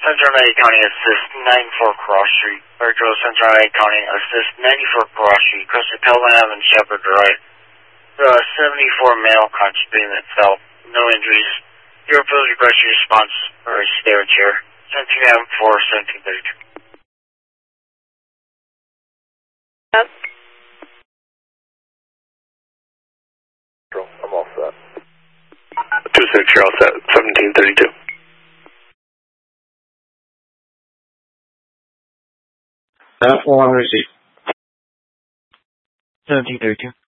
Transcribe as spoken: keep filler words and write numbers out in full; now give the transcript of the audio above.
Central Lake County, assist ninety-four Cross Street. Virtual Central Lake County, assist ninety-four Cross Street. Costa Calvin Avenue, Shepherd Drive. The seventy-four male contributing itself. No injuries. Your appeals request your response or a stair chair. seventeen M four seventeen thirty-two. Yep. I'm all set. two six, you're all set. seventeen thirty-two. That one received. seventeen thirty-two.